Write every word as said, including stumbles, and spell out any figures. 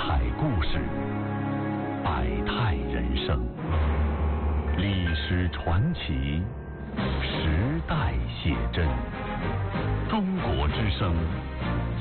彩故事，百态人生，历史传奇，时代写真。中国之声